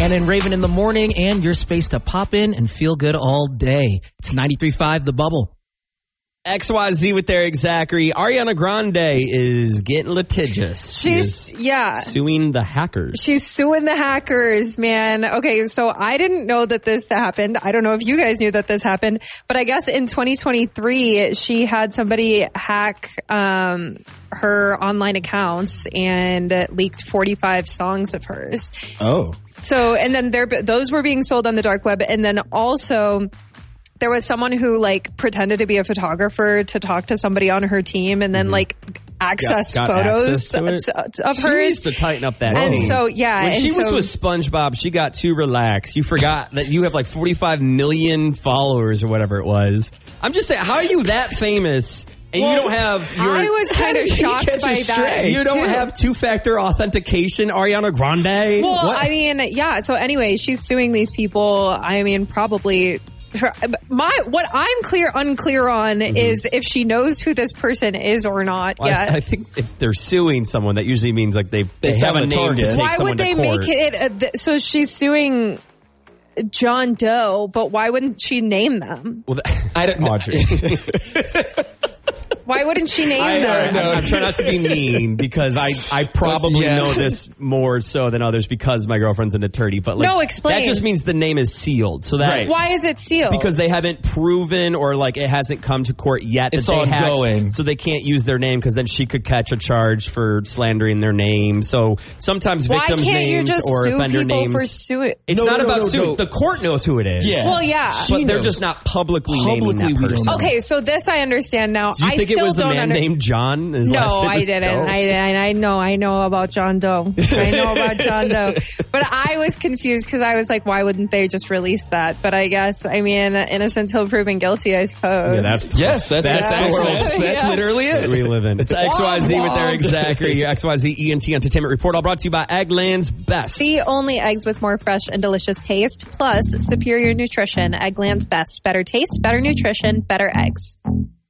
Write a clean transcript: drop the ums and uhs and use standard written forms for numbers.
And in Raven in the morning, and your space to pop in and feel good all day. It's 93.5 The Bubble. XYZ with Eric Zachary. Ariana Grande is getting litigious. She's suing the hackers. She's suing the hackers, man. Okay, so I didn't know that this happened. I don't know if you guys knew that this happened, but I guess in 2023, she had somebody hack her online accounts and leaked 45 songs of hers. Oh. So, and then those were being sold on the dark web, and then also there was someone who like pretended to be a photographer to talk to somebody on her team and then like access got photos of She hers. needs to tighten up that And team. so, yeah. When and she so, was with SpongeBob, she got too relaxed. You forgot that you have like 45 million followers or whatever it was. I'm just saying, how are you that famous? And you don't have your... I was kind of shocked by that. You don't have two-factor authentication, Ariana Grande? Well, What? I mean, yeah. So anyway, she's suing these people. I mean, probably... What I'm unclear on is if she knows who this person is or not yet. I think if they're suing someone, that usually means like they have a name to take why someone would they to court. make it? So she's suing John Doe, but why wouldn't she name them? Well, I don't know. Why wouldn't she name them? I'm trying not to be mean because I probably know this more so than others because my girlfriend's an attorney. But like, no, explain. That just means the name is sealed. So that Why is it sealed? Because they haven't proven or like it hasn't come to court yet. It's that they ongoing. So they can't use their name because then she could catch a charge for slandering their name. So sometimes victims' names or offender names. For suing? It's not about suing. The court knows who it is. Yeah. Well, yeah. But they're just not publicly naming that person. Okay, so this I understand now. Do you think it was a man named John? No, I didn't. I know about John Doe. I know about John Doe. But I was confused because I was like, why wouldn't they just release that? But I guess, I mean, innocent till proven guilty, I suppose. Yeah, that's literally it. We live in. It's XYZ with Eric Zachary, your XYZ ENT Entertainment Report, all brought to you by Eggland's Best. The only eggs with more fresh and delicious taste, plus superior nutrition. Eggland's Best. Better taste, better nutrition, better eggs.